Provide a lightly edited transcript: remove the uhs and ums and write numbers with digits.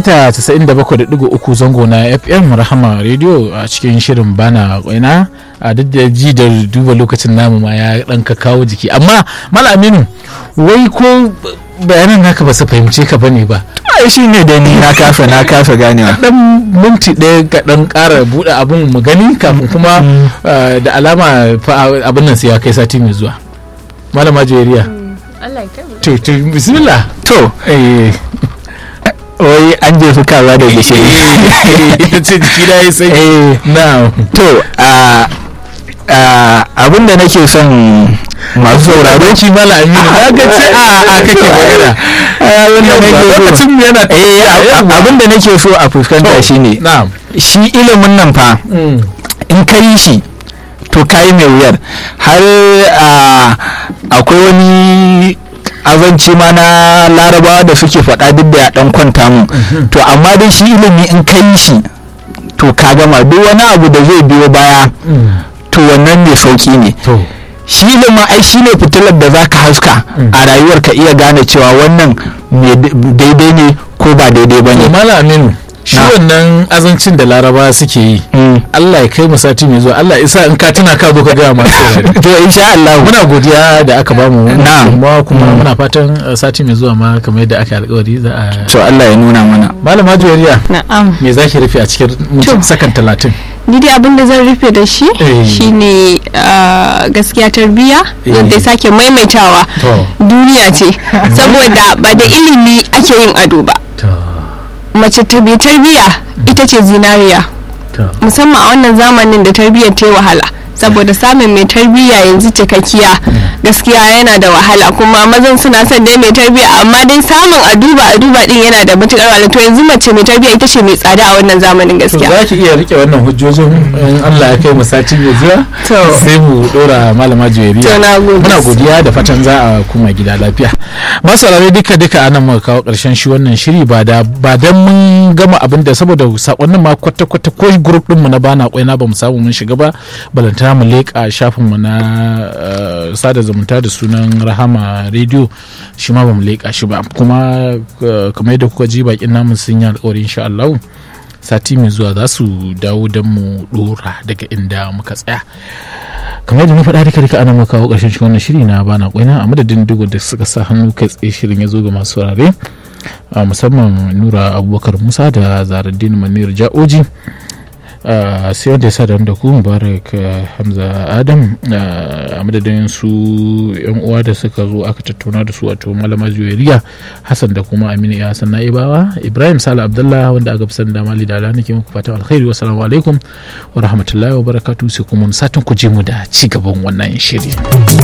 mita 97.3 zango na FM Rahama Radio a cikin shirin bana kwaina a duk da ji da duba lokacin namu ma ya dan ka kawo jiki amma Malaminu wai ko bayanan naka ba su fahimce ka bane ba ai shi ne da ni na kafa ganewa dan minti ɗaya ka dan ƙara buɗe abin mu gani kafin kuma da alama abin nan sai ya kai sati mai zuwa Malama Juwairiya Allah ya kai to bismillah to wai an jefi kaza da gishiri ce jiki da ya sai now to abin da nake son masu sauraro shi Malam Aminu na ga ce abin da nake so a fuskanta shine shi ilimin nan fa in ka yi shi to kayi mai wuyar har akwai wani azanci ma na larabawa da suke faɗa duk da ya ɗan kwanta mu to amma dai shi ilimi in ka yi shi to ka gama duk wani abu da zai biyo baya to wannan mai sauki ne shi ilimin ai shi ne fitilar da za ka haska a rayuwar ka iya gane cewa wannan daidai ne ko ba daidai ba ne. Malam Aminu shi wannan azancin da laraba suke yi Allah ya kai mu sati mai zuwa Allah isa in ka tuna ka zo ka gaya masu saurari to insha Allah muna godiya da aka bamu kuma muna fatan sati mai zuwa ma kamar yadda aka alƙawari za a to Allah ya nuna mana. Malama Juwairiya na'am me zaki rufe a cikin sakan 30? ni dai abin da zan rufe da shi shine gaskiya tarbiyya wanda sake maimaitawa duniya ce saboda ba da ilimi ake yin ado ba mace ta mai tarbiyya ita ce zinariya musamman a wannan zamanin da tarbiyyar ta yi wahala saboda samun mai tarbiyya yanzu cikakkiya gaskiya yana da wahala kuma mazan suna son dai mai tarbiyya amma dai samun a duba din yana da matukar wahala to yanzu mace mai tarbiyya ita ce mai tsada a wannan zamanin gaskiya za ki iya rike wannan hujjojin in Allah ya kai mu sati mai zuwa sai mu dora Malama Juwairiya muna godiya da fatan za a kuma gida lafiya masu saurare duka anan muka kawo karshen shi wannan shiri ba dan mun gama abin da saboda sakonnin ma kwata ko group din mu na bana kwaina ba mu samu mun shiga ba balanta mu leƙa shafinmu na sada zumunta da sunan Rahama Radio shi ma ba mu leƙa shi ba kuma kamar yadda kuka ji bakin namun sun yi alƙawari insha Allah sati mai zuwa za su dawo don mu dora daga inda muka tsaya kamar yadda na faɗa duka ana muka kawo ƙarshen shi wannan shiri na bana kwaina a madadin dugu da suka sa hannu kai tsaye shirin ya zo ga masu saurare musamman Nura Abubakar Musa da Zaraddin Manir Ja'oji sai wanda ya sa da ku Mubarak Hamza Adam a madadin su yan uwa da suka zo aka tattauna da su wato Malama Juwairiya Hassan da kuma Aminu ya Hassan Naibawa Ibrahim Sala Abdullah wanda aka fi san da Mali da nake muku fatan alkhairi wassalamu alaikum wa rahmatullahi wa barakatuh sai kuma satin ku je mu da ci gaban wannan shiri.